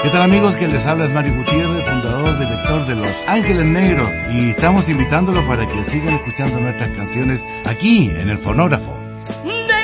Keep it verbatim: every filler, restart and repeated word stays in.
¿Qué tal amigos? Que les habla es Mario Gutiérrez, fundador, director de Los Ángeles Negros, y estamos invitándolo para que sigan escuchando nuestras canciones aquí en el fonógrafo.